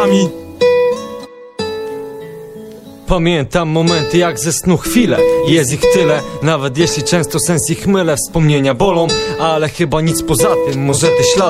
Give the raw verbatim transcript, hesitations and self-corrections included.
Pamiętam momenty jak ze snu chwile. Jest ich tyle, nawet jeśli często sens ich mylę. Wspomnienia bolą, ale chyba nic poza tym. Może te ślady